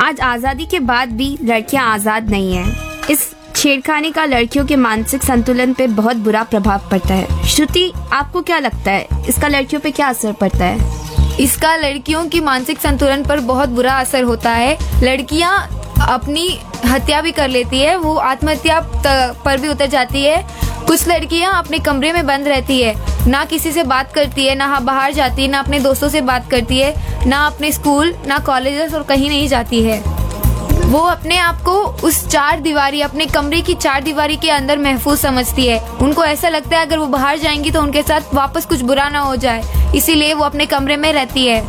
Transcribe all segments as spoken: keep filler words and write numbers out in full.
आज आजादी के बाद भी लड़कियां आजाद नहीं हैं। इस छेड़खानी का लड़कियों के मानसिक संतुलन पे बहुत बुरा प्रभाव पड़ता है। श्रुति, आपको क्या लगता है, इसका लड़कियों पे क्या असर पड़ता है? इसका लड़कियों की मानसिक संतुलन पर बहुत बुरा असर होता है। लड़कियां अपनी हत्या भी कर लेती है, वो आत्महत्या पर भी उतर जाती है। कुछ लड़कियां अपने कमरे में बंद रहती है, ना किसी से बात करती है, ना बाहर जाती है, ना अपने दोस्तों से बात करती है, ना अपने स्कूल, ना कॉलेजेस और कहीं नहीं जाती है। वो अपने आप को उस चार दीवारी, अपने कमरे की चार दीवारी के अंदर महफूज समझती है। उनको ऐसा लगता है अगर वो बाहर जाएंगी तो उनके साथ वापस कुछ बुरा ना हो जाए, इसीलिए वो अपने कमरे में रहती है।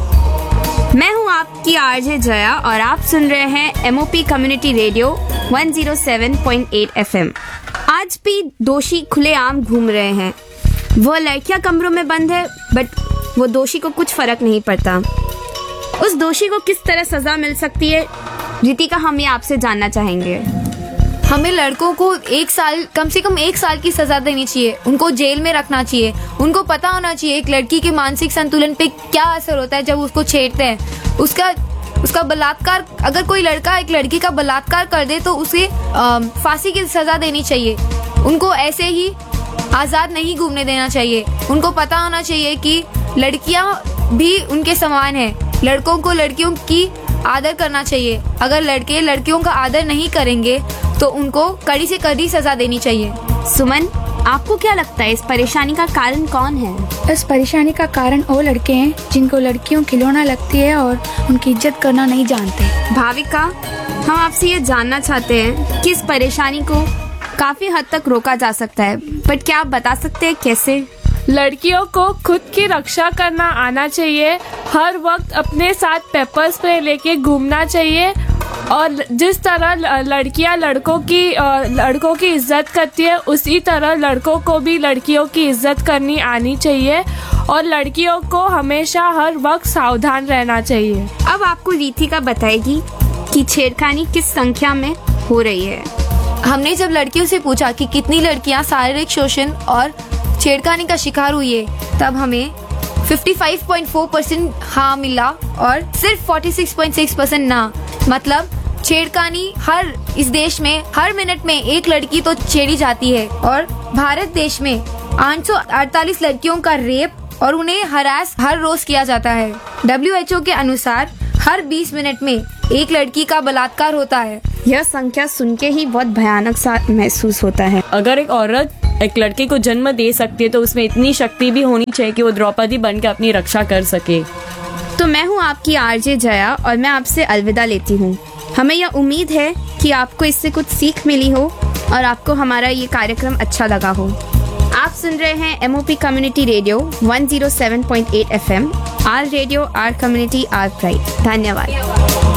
मैं हूँ आपकी आरजे जया और आप सुन रहे हैं एमओपी कम्युनिटी रेडियो एक सौ सात पॉइंट आठ एफएम। आज भी दोषी खुलेआम घूम रहे हैं। वो लड़कियां कमरों में बंद है, बट वो दोषी को कुछ फर्क नहीं पड़ता। उस दोषी को किस तरह सजा मिल सकती है, रितिका, हम ये आपसे जानना चाहेंगे। हमें लड़कों को एक साल, कम से कम एक साल की सजा देनी चाहिए। उनको जेल में रखना चाहिए। उनको पता होना चाहिए एक लड़की के मानसिक संतुलन पे क्या असर होता है जब उसको छेड़ते हैं। उसका उसका बलात्कार, अगर कोई लड़का एक लड़की का बलात्कार कर दे तो उसे फांसी की सजा देनी चाहिए। उनको ऐसे ही आजाद नहीं घूमने देना चाहिए। उनको पता होना चाहिए कि लड़कियां भी उनके समान है। लड़कों को लड़कियों की आदर करना चाहिए। अगर लड़के लड़कियों का आदर नहीं करेंगे तो उनको कड़ी से कड़ी सजा देनी चाहिए। सुमन, आपको क्या लगता है, इस परेशानी का कारण कौन है? इस परेशानी का कारण वो लड़के हैं जिनको लड़कियों खिलौना लगती है और उनकी इज्जत करना नहीं जानते। भाविका, हम आपसे ये जानना चाहते हैं कि इस परेशानी को काफी हद तक रोका जा सकता है, बट क्या आप बता सकते हैं कैसे? लड़कियों को खुद की रक्षा करना आना चाहिए। हर वक्त अपने साथ पेपर स्प्रे लेके घूमना चाहिए और जिस तरह लड़कियां लड़कों की लड़कों की इज्जत करती है, उसी तरह लड़कों को भी लड़कियों की इज्जत करनी आनी चाहिए और लड़कियों को हमेशा हर वक्त सावधान रहना चाहिए। अब आपको रितिका बताएगी कि छेड़खानी किस संख्या में हो रही है। हमने जब लड़कियों से पूछा कि कितनी लड़कियां शारीरिक शोषण और छेड़खानी का शिकार हुई है, तब हमें पचपन पॉइंट चार परसेंट हाँ मिला और सिर्फ छियालीस पॉइंट छह परसेंट ना। मतलब छेड़खानी हर इस देश में हर मिनट में एक लड़की तो छेड़ी जाती है और भारत देश में आठ सौ अड़तालीस लड़कियों का रेप और उन्हें हरास हर रोज किया जाता है। डब्ल्यू एच ओ के अनुसार हर बीस मिनट में एक लड़की का बलात्कार होता है। यह संख्या सुन के ही बहुत भयानक सा महसूस होता है। अगर एक औरत एक लड़के को जन्म दे सकती है तो उसमें इतनी शक्ति भी होनी चाहिए कि वो द्रौपदी बनकर अपनी रक्षा कर सके। तो मैं हूँ आपकी आरजे जया और मैं आपसे अलविदा लेती हूँ। हमें यह उम्मीद है कि आपको इससे कुछ सीख मिली हो और आपको हमारा ये कार्यक्रम अच्छा लगा हो। आप सुन रहे हैं एमओपी कम्युनिटी रेडियो एक सौ सात पॉइंट आठ FM. Are radio, are community, are pride. धन्यवाद।